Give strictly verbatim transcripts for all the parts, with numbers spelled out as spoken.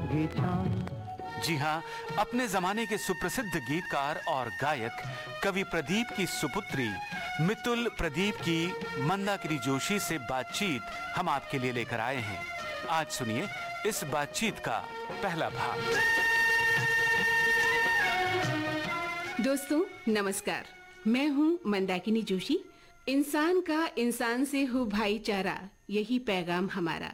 गीत छाऊं। जी हाँ, अपने जमाने के सुप्रसिद्ध गीतकार और गायक कवि प्रदीप की सुपुत्री मितुल प्रदीप की मंदाकिनी जोशी से बातचीत हम आपके लिए लेकर आए हैं। आज सुनिए इस बातचीत का पहला भाग। दोस्तों नमस्कार, मैं हूँ मंदाकिनी जोशी। इंसान का इंसान से हो भाईचारा, यही पैगाम हमारा।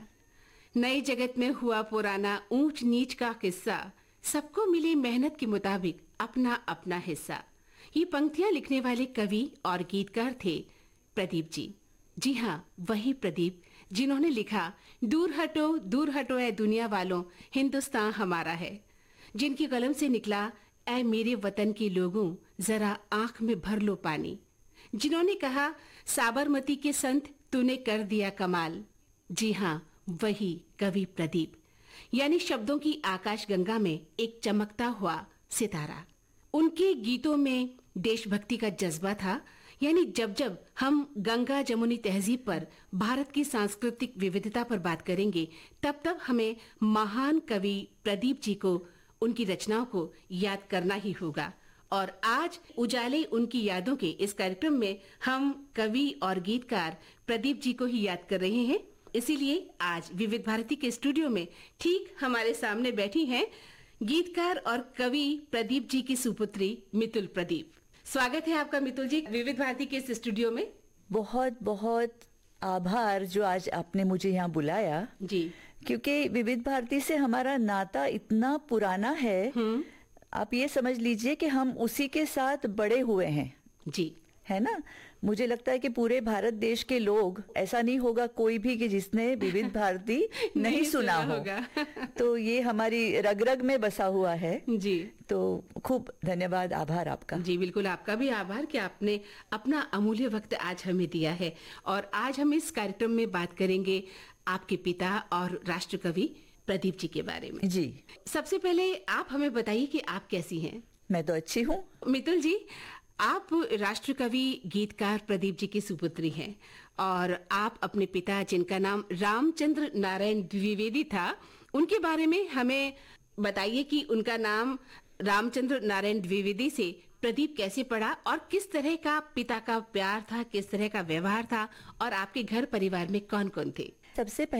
नए जगत में हुआ पुराना ऊंच नीच का किस्सा, सबको मिली मेहनत के मुताबिक अपना अपना हिस्सा। ये पंक्तियां लिखने वाले कवि और गीतकार थे प्रदीप जी। जी हाँ, वही प्रदीप जिन्होंने लिखा दूर हटो दूर हटो ऐ दुनिया वालों, हिंदुस्तान हमारा है। जिनकी कलम से निकला ऐ मेरे वतन के लोगों, जरा आंख में भर लो पानी। जिन्होंने कहा साबरमती के संत तूने कर दिया कमाल। जी हाँ, वही कवि प्रदीप, यानी शब्दों की आकाश गंगा में एक चमकता हुआ सितारा। उनके गीतों में देशभक्ति का जज्बा था, यानी जब जब हम गंगा जमुनी तहजीब पर, भारत की सांस्कृतिक विविधता पर बात करेंगे, तब तब हमें महान कवि प्रदीप जी को, उनकी रचनाओं को याद करना ही होगा। और आज उजाले उनकी यादों के इस कार्यक्रम में हम कवि और गीतकार प्रदीप जी को ही याद कर रहे हैं। इसीलिए आज विविध भारती के स्टूडियो में ठीक हमारे सामने बैठी हैं गीतकार और कवि प्रदीप जी की सुपुत्री मितुल प्रदीप। स्वागत है आपका मितुल जी विविध भारती के इस स्टूडियो में। बहुत बहुत आभार जो आज आपने मुझे यहाँ बुलाया जी, क्योंकि विविध भारती से हमारा नाता इतना पुराना है। आप ये समझ लीजिए कि हम उसी के साथ बड़े हुए हैं जी, है ना। मुझे लगता है कि पूरे भारत देश के लोग, ऐसा नहीं होगा कोई भी कि जिसने विविध भारती नहीं, नहीं सुना होगा। तो ये हमारी रग रग में बसा हुआ है जी। तो खूब धन्यवाद, आभार आपका। जी बिल्कुल, आपका भी आभार कि आपने अपना अमूल्य वक्त आज हमें दिया है। और आज हम इस कार्यक्रम में बात करेंगे आपके पिता और राष्ट्रकवि प्रदीप जी के बारे में। जी, सबसे पहले आप हमें बताइए कि आप कैसी हैं? मैं तो अच्छी हूँ। मितुल जी, आप राष्ट्रकवि गीतकार प्रदीप जी की सुपुत्री हैं और आप अपने पिता, जिनका नाम रामचंद्र नारायण द्विवेदी था, उनके बारे में हमें बताइए कि उनका नाम रामचंद्र नारायण द्विवेदी से प्रदीप कैसे पड़ा और किस तरह का पिता का प्यार था, किस तरह का व्यवहार था और आपके घर परिवार में कौन कौन थे? सबसे